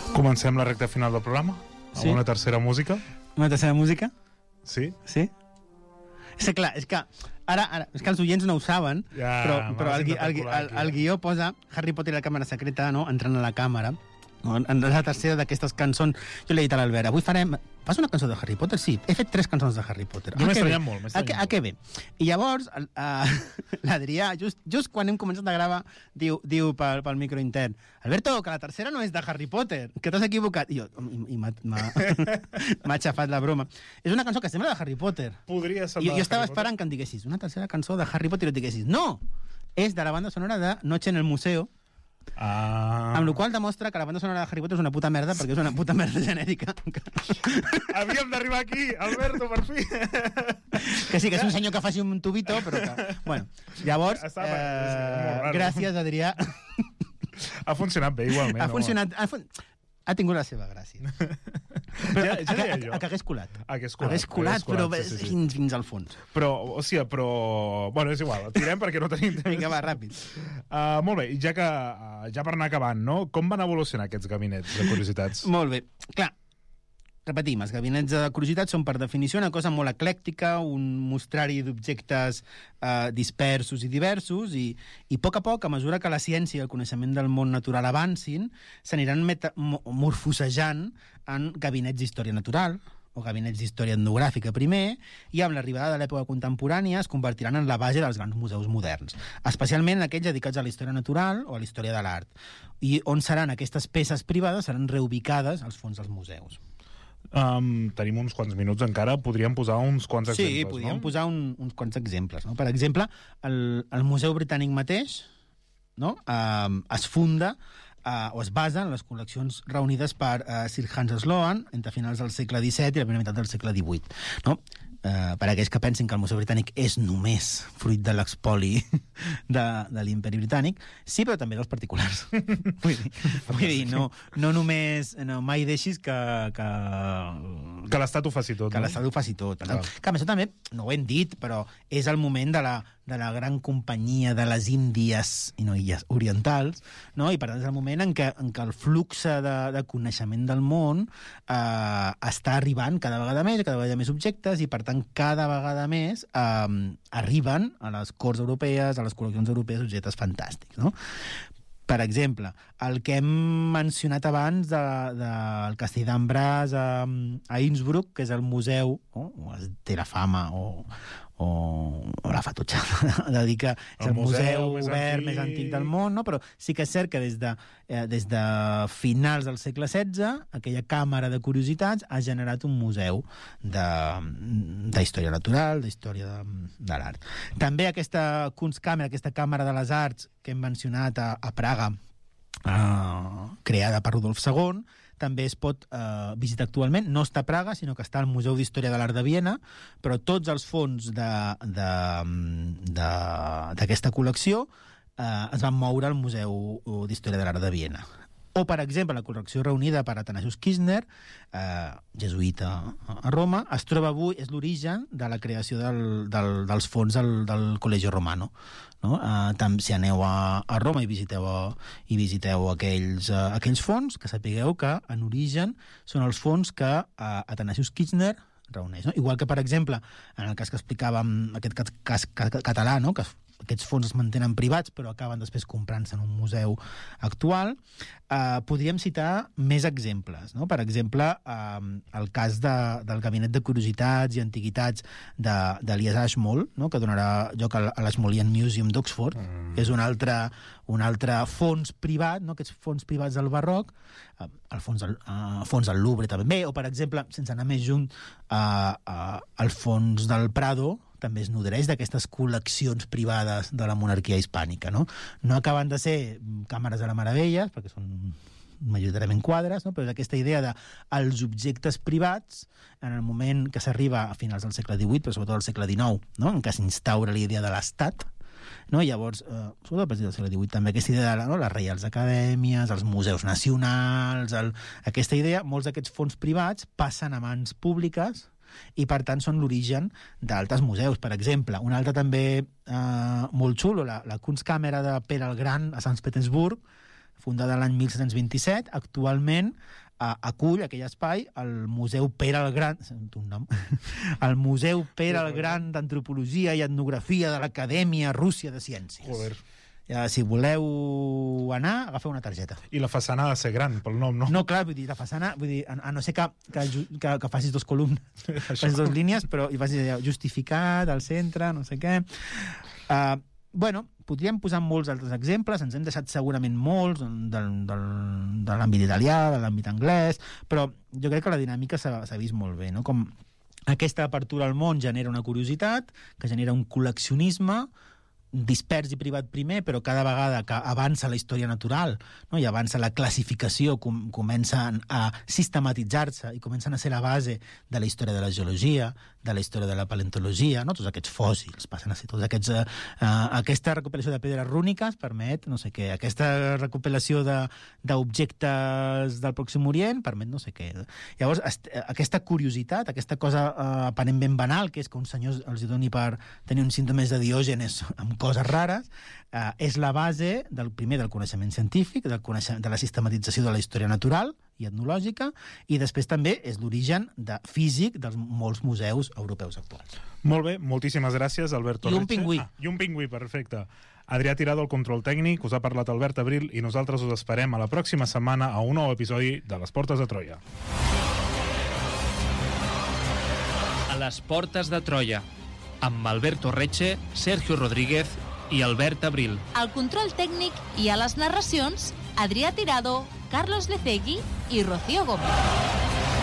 Comencem la recta final del programa amb una tercera música. Una tercera música? Sí. Sí? És que clar, és que ara és que els oients no ho saben, però el guió posa Harry Potter i la càmera secreta, no? Entrant a la càmera. No? En la tercera d'aquestes cançons, jo l'he dit a l'Albert, avui fas una cançó de Harry Potter? Sí, he fet 3 cançons de Harry Potter. Jo m'he estranyat molt. A què ve? I llavors, l'Adrià, just quan hem començat a gravar, diu pel micro intern: Alberto, que la tercera no és de Harry Potter, que t'has equivocat. I m'ha aixafat la broma. És una cançó que sembla de Harry Potter. Podria ser jo estava esperant que em diguessis una tercera cançó de Harry Potter i et diguessis no, és de la banda sonora de Noche en el Museo. Amb la qual demostra que la banda sonora de Harry Potter és una puta merda, perquè és una puta merda genèrica. Havíem d'arribar aquí, Alberto, per fi. Que sí, que és un senyor que faci un tubito, però que... Bueno, llavors, gràcies, Adrià. Ha funcionat bé, igualment. Ha funcionat... Ha tingut la seva gràcia. Però a que hagués colat. Hagués colat, però fins al fons. Però... Bueno, és igual, tirem perquè no tenim temps. Vinga, va, ràpid. Molt bé, ja per anar acabant, no? Com van evolucionar aquests gabinets de curiositats? Molt bé. Clar, repetim, els gabinets de curiositats són per definició una cosa molt eclèctica, un mostrari d'objectes dispersos i diversos, i a poc, a mesura que la ciència i el coneixement del món natural avancin, s'aniran morfosejant en gabinets d'història natural, o gabinets d'història etnogràfica primer, i amb l'arribada de l'època contemporània es convertiran en la base dels grans museus moderns, especialment aquells dedicats a la història natural o a la història de l'art, i on seran aquestes peces privades seran reubicades als fons dels museus. Tenim uns quants minuts encara, podríem posar uns quants exemples, sí, podríem posar uns quants exemples, no? Per exemple, el Museu Britànic mateix, no? Es funda o es basa en les col·leccions reunides per Sir Hans Sloane entre finals del segle XVII i la primera meitat del segle XVIII, no? Per aquells que pensin que el Museu Britànic és només fruit de l'expoli de l'Imperi Britànic, sí, però també dels particulars. Vull dir, no només... mai deixis que l'Estat ho faci tot. Que l'Estat ho faci tot. Que a més, també, no ho hem dit, però és el moment de la gran companyia de les Índies i no illes orientals, no? I per tant és el moment en què el flux de coneixement del món està arribant cada vegada més objectes, i per tant cada vegada més arriben a les corts europees, a les col·leccions europees, objectes fantàstics, no? Per exemple, el que hem mencionat abans del Castell d'Ambràs a Innsbruck, que és el museu, o té la fama, o la fatutxada de dir que és el museu obert més antic del món, no? Però sí que és cert que des de finals del segle XVI aquella càmera de curiositats ha generat un museu d'història natural, d'història de l'art. També aquesta Kunstkammer, aquesta càmera de les arts que hem mencionat a Praga, creada per Rudolf II, també es pot visitar actualment. No està a Praga, sinó que està al Museu d'Història de l'Art de Viena, però tots els fons d'aquesta col·lecció es van moure al Museu d'Història de l'Art de Viena. O, per exemple, la col·lecció reunida per Athanasius Kirchner, jesuïta a Roma, es troba avui, és l'origen de la creació dels fons del Collegio Romano. No? Si aneu a Roma i visiteu aquells fons, que sapigueu que en origen són els fons que Athanasius Kirchner reuneix. No? Igual que, per exemple, en el cas que explicàvem, aquest cas català, no? Que aquests fons es mantenen privats però acaben després comprant-se en un museu actual, podríem citar més exemples, no? Per exemple, el cas del Gabinet de Curiositats i Antiguitats d'Elias Ashmole, no? Que donarà lloc a l'Ashmolean Museum d'Oxford, que és un altre fons privat, no? Aquests fons privats del barroc, el fons del Louvre també, o per exemple, sense anar més junt, el fons del Prado també es nodreix d'aquestes col·leccions privades de la monarquia hispànica, no? No acaben de ser càmeres de la meravella, perquè són majoritàriament quadres, no? Però és aquesta idea dels objectes privats en el moment que s'arriba a finals del segle XVIII, però sobretot al segle XIX, no? En què s'instaura la idea de l'Estat, no? Llavors, sobretot a partir del segle XVIII, també aquesta idea de les Reials Acadèmies, els museus nacionals, aquesta idea, molts d'aquests fons privats passen a mans públiques i per tant són l'origen d'altres museus. Per exemple, un altre també molt xulo, la Kunstkamera de Pere el Gran a Sant Petersburg, fundada l'any 1727, actualment acull aquell espai el Museu Pere el Gran, un nom, el Museu Pere el Gran d'Antropologia i Etnografia de l'Acadèmia Rússia de Ciències. Joder. Si voleu anar, agafeu una targeta. I la façana ha de ser gran, pel nom, no? No, clar, vull dir, la façana, a no ser que facis 2 columnes, facis 2 línies, però hi facis justificat al centre, no sé què. Bueno, podríem posar molts altres exemples, ens hem deixat segurament molts de l'àmbit italià, de l'àmbit anglès, però jo crec que la dinàmica s'ha vist molt bé, no? Com aquesta apertura al món genera una curiositat, que genera un col·leccionisme, dispers i privat primer, però cada vegada que avança la història natural, no? I avança la classificació, comencen a sistematitzar-se i comencen a ser la base de la història de la geologia, de la història de la paleontologia, no? Tots aquests fòssils passen a ser tots aquests... aquesta recopilació de pedres rúniques permet no sé què, aquesta recopilació d'objectes del Pròxim Orient permet no sé què. Llavors, aquesta curiositat, aquesta cosa aparentment banal, que és que un senyor els doni per tenir uns símptomes de Diògenes amb coses rares, és la base del coneixement científic, de la sistematització de la història natural i etnològica, i després també és l'origen físic dels molts museus europeus actuals. Molt bé, moltíssimes gràcies, Albert Torretxe. I un pingüí. I un pingüí, perfecte. Adrià Tirado, el control tècnic, us ha parlat Albert Abril, i nosaltres us esperem a la pròxima setmana a un nou episodi de Les Portes de Troia. A les Portes de Troia, amb Albert Torretxe, Sergio Rodríguez i Albert Abril. Al control tècnic i a les narracions, Adrià Tirado, Carlos Lecegui i Rocío Gómez.